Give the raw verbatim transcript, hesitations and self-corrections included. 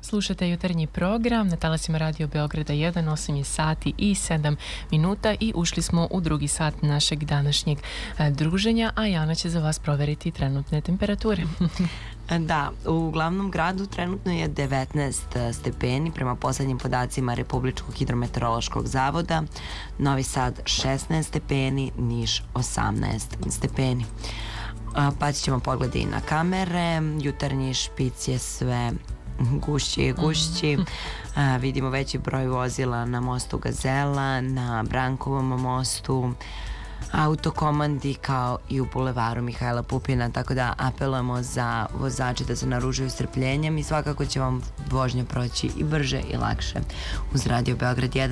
Slušate jutarnji program na talasima Radio Beograda jedan, osam je sati i sedam minuta i ušli smo u drugi sat našeg današnjeg druženja, a Jana će za vas proveriti trenutne temperature. Da, u glavnom gradu trenutno je devetnaest stepeni prema poslednjim podacima Republičkog hidrometeorološkog zavoda, Novi Sad šesnaest stepeni, Niš osamnaest stepeni. Pa ćemo pogledi na kamere, jutarnji špic je sve gušći i gušći. A, vidimo veći broj vozila na mostu Gazela, na Brankovom mostu, autokomandi kao i u bulevaru Mihajla Pupina, tako da apelujemo za vozače da se naružuju strpljenjem i svakako će vam vožnja proći i brže i lakše uz Radio Beograd jedan.